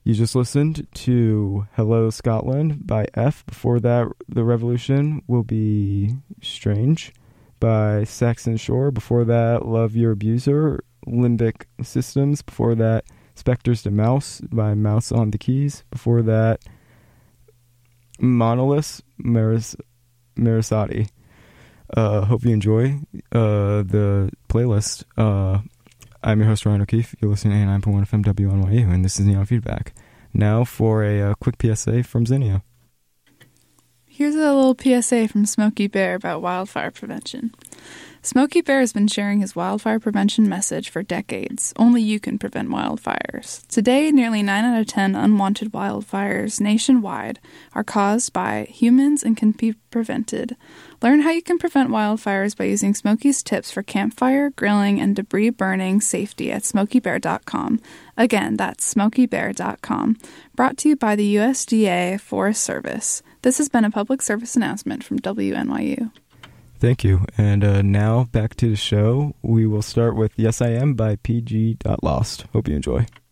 You just listened to Hello Scotland by F. Before that, The Revolution Will Be Strange by Saxon Shore. Before that, Love Your Abuser, Limbic Systems. Before that, Spectres to Mouse by Mouse on the Keys. Before that, Monolith, Marasati. Hope you enjoy the playlist. I'm your host, Ryan O'Keefe. You're listening to 89.1 FM WNYU, and this is Neon Feedback. Now for a quick PSA from Zinnia. Here's a little PSA from Smokey Bear about wildfire prevention. Smokey Bear has been sharing his wildfire prevention message for decades. Only you can prevent wildfires. Today, nearly 9 out of 10 unwanted wildfires nationwide are caused by humans and can be prevented. Learn how you can prevent wildfires by using Smokey's tips for campfire, grilling, and debris burning safety at smokeybear.com. Again, that's smokeybear.com. Brought to you by the USDA Forest Service. This has been a public service announcement from WNYU. Thank you. And now back to the show. We will start with Yes I Am by PG.Lost. Hope you enjoy.